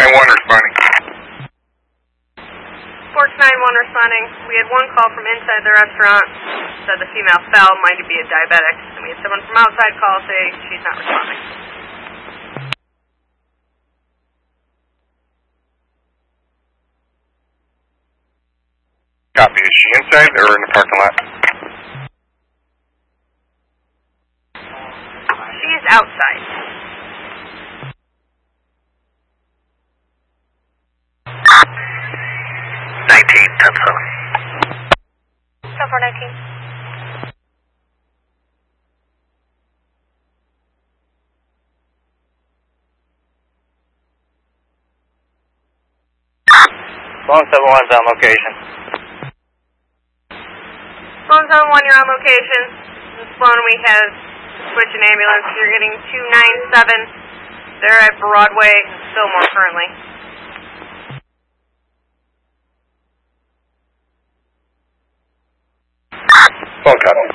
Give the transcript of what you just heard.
9-1 responding. Forks 9-1 responding. We had one call from inside the restaurant. Said the female fell, might be a diabetic. And we had someone from outside call say she's not responding. Copy. Is she inside or in the parking lot? She is outside. Go for 19. Phone 7-1's on location. Phone 7-1, you're on location. Sloan Week has switch an ambulance. You're getting 297. They're at Broadway, Fillmore currently. Phone copy.